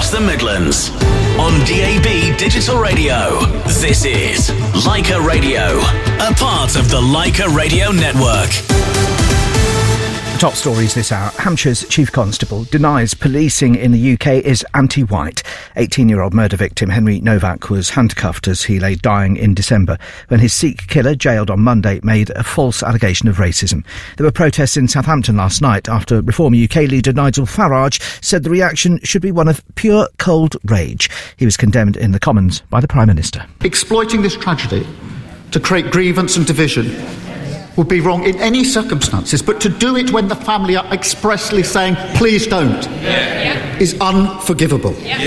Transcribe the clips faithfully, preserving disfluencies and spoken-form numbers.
across the Midlands. On D A B Digital Radio, this is Leica Radio, a part of the Leica Radio Network. Top stories this hour. Hampshire's Chief Constable denies policing in the U K is anti-white. eighteen-year-old murder victim Henry Novak was handcuffed as he lay dying in December when his Sikh killer, jailed on Monday, made a false allegation of racism. There were protests in Southampton last night after Reform U K leader Nigel Farage said the reaction should be one of pure cold rage. He was condemned in the Commons by the Prime Minister. Exploiting this tragedy to create grievance and division would be wrong in any circumstances, but to do it when the family are expressly saying, please don't, yeah. is unforgivable. Yeah.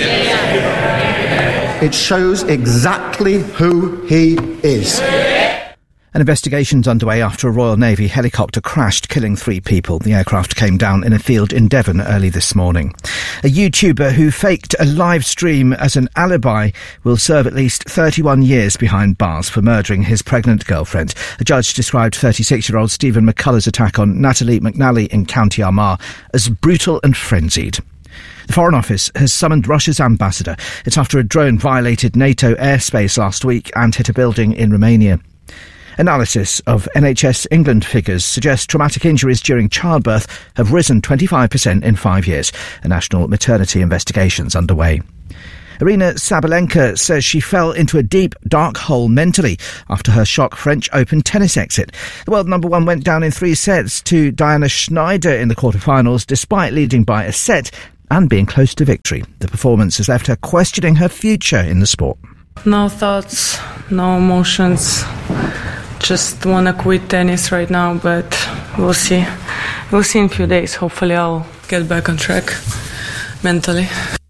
Yeah. It shows exactly who he is. An investigation's underway after a Royal Navy helicopter crashed, killing three people. The aircraft came down in a field in Devon early this morning. A YouTuber who faked a live stream as an alibi will serve at least thirty-one years behind bars for murdering his pregnant girlfriend. A judge described thirty-six-year-old Stephen McCullough's attack on Natalie McNally in County Armagh as brutal and frenzied. The Foreign Office has summoned Russia's ambassador. It's after a drone violated NATO airspace last week and hit a building in Romania. Analysis of N H S England figures suggests traumatic injuries during childbirth have risen twenty-five percent in five years. A national maternity investigation's underway. Arina Sabalenka says she fell into a deep, dark hole mentally after her shock French Open tennis exit. The world number one went down in three sets to Diana Schneider in the quarterfinals, despite leading by a set and being close to victory. The performance has left her questioning her future in the sport. No thoughts, no emotions. Just want to quit tennis right now, but we'll see. We'll see in a few days. Hopefully I'll get back on track mentally.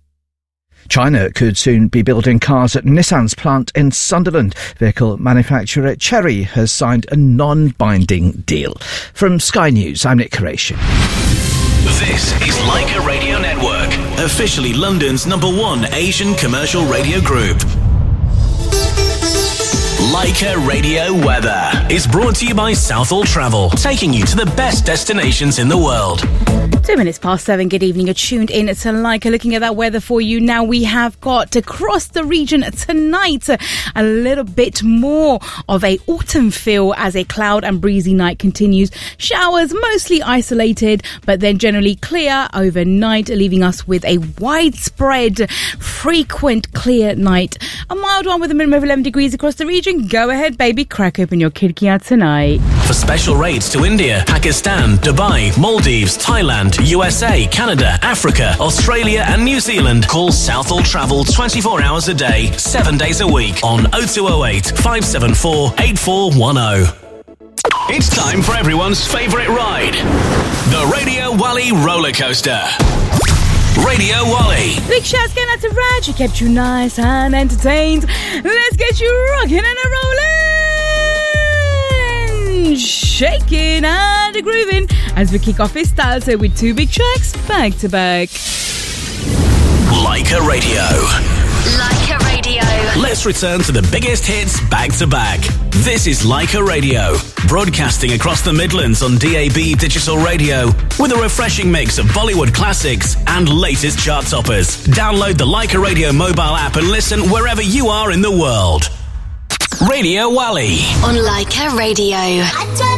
China could soon be building cars at Nissan's plant in Sunderland. Vehicle manufacturer Chery has signed a non-binding deal. From Sky News, I'm Nick Qureshi. This is Leica Radio Network, officially London's number one Asian commercial radio group. Leica Radio Weather is brought to you by Southall Travel, taking you to the best destinations in the world. Two minutes past seven. Good evening. You're tuned in to Leica. Looking at that weather for you now, we have got across the region tonight a little bit more of a autumn feel as a cloud and breezy night continues. Showers mostly isolated, but then generally clear overnight, leaving us with a widespread, frequent clear night. A mild one with a minimum of eleven degrees across the region. Go ahead, baby, crack open your khidkiyan tonight. For special rates to India, Pakistan, Dubai, Maldives, Thailand, U S A, Canada, Africa, Australia and New Zealand, call Southall Travel twenty-four hours a day, seven days a week on oh two oh eight, five seven four, eight four one oh. It's time for everyone's favourite ride, the Radio Wally roller coaster. Radio Wally. Big shouts going out to Raj, who kept you nice and entertained. Let's get you rocking and a rolling, shaking and a grooving as we kick off his style set with two big tracks back to back. Leica Radio. Leica Radio. Let's return to the biggest hits back to back. This is Leica Radio, broadcasting across the Midlands on D A B Digital Radio with a refreshing mix of Bollywood classics and latest chart toppers. Download the Leica Radio mobile app and listen wherever you are in the world. Radio Wally on Leica Radio.